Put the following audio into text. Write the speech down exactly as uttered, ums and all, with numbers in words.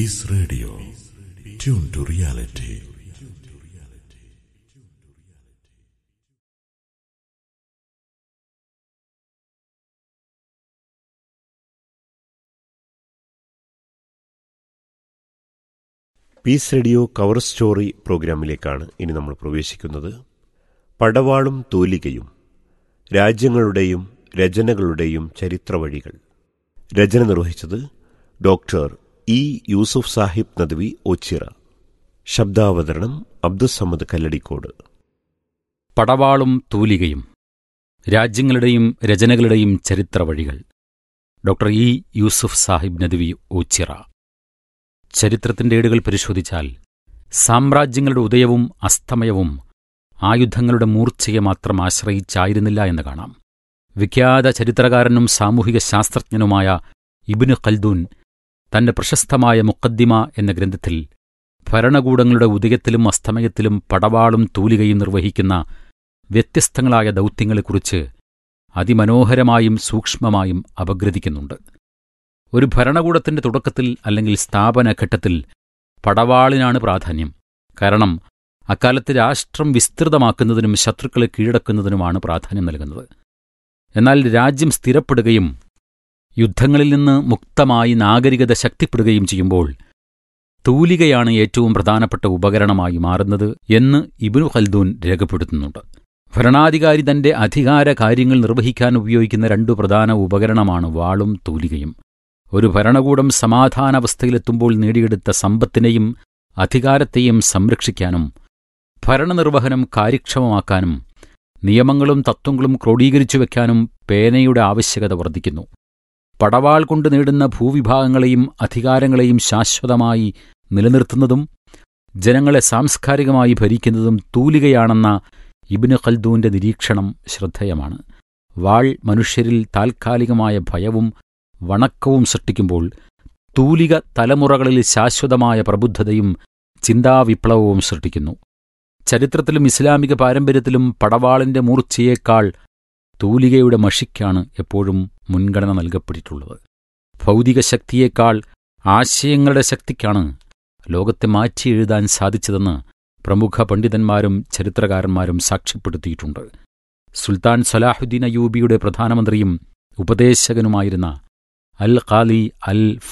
Peace Radio. Tune to reality. Piece radio cover story പ്രോഗ്രാമിലേക്കാണ് ഇനി നമ്മൾ പ്രവേശിക്കുന്നത്. പടവാളും തൂലികയും, രാജ്യങ്ങളുടെയും രചനകളുടെയും ചരിത്രവഴികൾ. രചന നിർവഹിച്ചത് ഡോക്ടർ ഇ യൂസുഫ് സാഹിബ് നദ്വി ഓച്ചിറ. ശബ്ദാവതരണം അബ്ദുസ്സമദ് കല്ലടിക്കോട്. പടവാളും തൂലികയും, രാജ്യങ്ങളുടെയും രചനകളുടെയും ചരിത്രവഴികൾ. Doctor E Yusuf Sahib Nadvi Ochira. ചരിത്രത്തിന്റെ ഏടുകൾ പരിശോധിച്ചാൽ സാമ്രാജ്യങ്ങളുടെ ഉദയവും അസ്തമയവും ആയുധങ്ങളുടെ മൂർച്ചയെ മാത്രം ആശ്രയിച്ചായിരുന്നില്ല എന്ന് കാണാം. വിഖ്യാത ചരിത്രകാരനും സാമൂഹിക ശാസ്ത്രജ്ഞനുമായ ഇബ്നു ഖൽദൂൻ തന്റെ പ്രശസ്തമായ മുഖദ്ദിമ എന്ന ഗ്രന്ഥത്തിൽ ഭരണകൂടങ്ങളുടെ ഉദയത്തിലും അസ്തമയത്തിലും പടവാളും തൂലികയും നിർവഹിക്കുന്ന വ്യത്യസ്തങ്ങളായ ദൗത്യങ്ങളെക്കുറിച്ച് അതിമനോഹരമായും സൂക്ഷ്മമായും അപഗ്രഥിക്കുന്നുണ്ട്. ഒരു ഭരണകൂടത്തിന്റെ തുടക്കത്തിൽ അല്ലെങ്കിൽ സ്ഥാപനഘട്ടത്തിൽ പടവാളിനാണ് പ്രാധാന്യം. കാരണം അക്കാലത്ത് രാഷ്ട്രം വിസ്തൃതമാക്കുന്നതിനും ശത്രുക്കളെ കീഴടക്കുന്നതിനുമാണ് പ്രാധാന്യം നൽകുന്നത്. എന്നാൽ രാജ്യം സ്ഥിരപ്പെടുകയും യുദ്ധങ്ങളിൽ നിന്ന് മുക്തമായി നാഗരികത ശക്തിപ്പെടുകയും ചെയ്യുമ്പോൾ തൂലികയാണ് ഏറ്റവും പ്രധാനപ്പെട്ട ഉപകരണമായി മാറുന്നത് എന്ന് ഇബ്നു ഖൽദൂൻ രേഖപ്പെടുത്തുന്നുണ്ട്. ഭരണാധികാരി തന്റെ അധികാര കാര്യങ്ങൾ നിർവഹിക്കാൻ ഉപയോഗിക്കുന്ന രണ്ടു പ്രധാന ഉപകരണമാണ് വാളും തൂലികയും. ഒരു ഭരണകൂടം സമാധാനാവസ്ഥയിലെത്തുമ്പോൾ നേടിയെടുത്ത സമ്പത്തിനെയും അധികാരത്തെയും സംരക്ഷിക്കാനും ഭരണനിർവഹണം കാര്യക്ഷമമാക്കാനും നിയമങ്ങളും തത്വങ്ങളും ക്രോഡീകരിച്ചു വയ്ക്കാനും പേനയുടെ ആവശ്യകത വർദ്ധിക്കുന്നു. പടവാൾ കൊണ്ട് നേടുന്ന ഭൂവിഭാഗങ്ങളെയും അധികാരങ്ങളെയും ശാശ്വതമായി നിലനിർത്തുന്നതും ജനങ്ങളെ സാംസ്കാരികമായി ഭരിക്കുന്നതും തൂലികയാണെന്ന ഇബ്നു ഖൽദൂന്റെ നിരീക്ഷണം ശ്രദ്ധേയമാണ്. വാൾ മനുഷ്യരിൽ താൽക്കാലികമായ ഭയവും വണക്കവും സൃഷ്ടിക്കുമ്പോൾ തൂലിക തലമുറകളിൽ ശാശ്വതമായ പ്രബുദ്ധതയും ചിന്താവിപ്ലവവും സൃഷ്ടിക്കുന്നു. ചരിത്രത്തിലും ഇസ്ലാമിക പാരമ്പര്യത്തിലും പടവാളിന്റെ മൂർച്ചയേക്കാൾ തൂലികയുടെ മഷിക്കാണ് എപ്പോഴും മുൻഗണന നൽകപ്പെട്ടിട്ടുള്ളത്. ഭൗതിക ശക്തിയേക്കാൾ ആശയങ്ങളുടെ ശക്തിക്കാണ് ലോകത്തെ മാറ്റി എഴുതാൻ സാധിച്ചതെന്ന് പ്രമുഖ പണ്ഡിതന്മാരും ചരിത്രകാരന്മാരും സാക്ഷ്യപ്പെടുത്തിയിട്ടുണ്ട്. സുൽത്താൻ സലാഹുദ്ദീൻ അയ്യൂബിയുടെ പ്രധാനമന്ത്രിയും ഉപദേശകനുമായിരുന്ന അൽ ഖാലി അൽ